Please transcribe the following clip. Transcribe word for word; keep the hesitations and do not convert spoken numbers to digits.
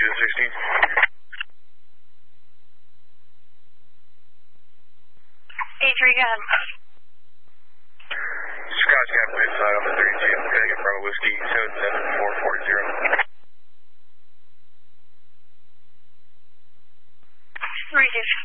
two sixteen. A three, go ahead. Scotch Captain inside on the thirty-two, Vegas Bravo Whiskey seven seven four four zero. three six